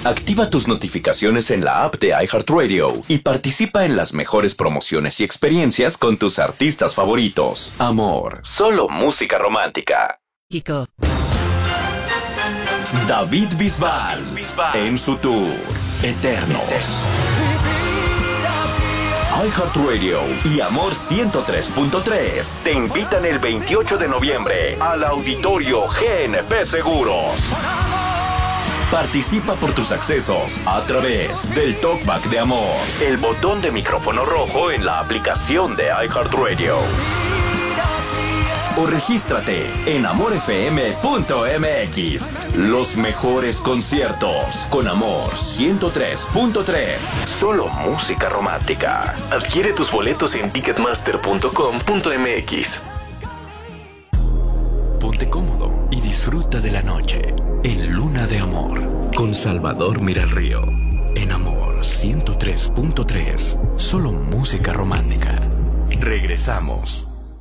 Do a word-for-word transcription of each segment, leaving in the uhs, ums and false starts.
Activa tus notificaciones en la app de iHeartRadio y participa en las mejores promociones y experiencias con tus artistas favoritos. Amor, solo música romántica. Kiko. David Bisbal, en su tour Eternos. iHeartRadio y Amor ciento tres punto tres te invitan el veintiocho de noviembre al Auditorio G N P Seguros. Participa por tus accesos a través del Talkback de Amor, el botón de micrófono rojo en la aplicación de iHeartRadio. O regístrate en amor f m punto m x. Los mejores conciertos con Amor ciento tres punto tres. Solo música romántica. Adquiere tus boletos en ticketmaster punto com punto m x. Ponte cómodo y disfruta de la noche en Luna de Amor con Salvador Miralrío. En Amor ciento tres punto tres. Solo música romántica. Regresamos.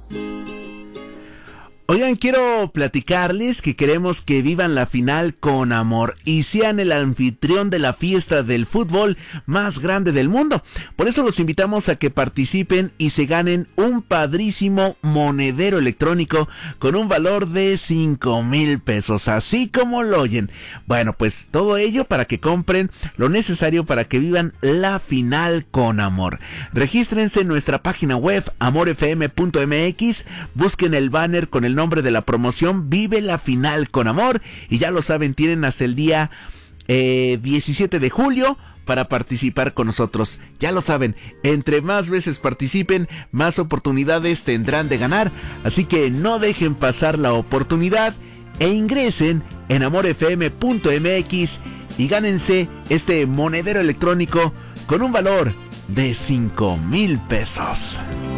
Oigan, quiero platicarles que queremos que vivan la final con amor y sean el anfitrión de la fiesta del fútbol más grande del mundo. Por eso los invitamos a que participen y se ganen un padrísimo monedero electrónico con un valor de cinco mil pesos, así como lo oyen. Bueno, pues todo ello para que compren lo necesario para que vivan la final con amor. Regístrense en nuestra página web amor f m punto m x, busquen el banner con el nombre de la promoción Vive la Final con Amor y ya lo saben, tienen hasta el día eh, diecisiete de julio para participar con nosotros. Ya lo saben, entre más veces participen, más oportunidades tendrán de ganar, así que no dejen pasar la oportunidad e ingresen en amor f m punto m x y gánense este monedero electrónico con un valor de cinco mil pesos.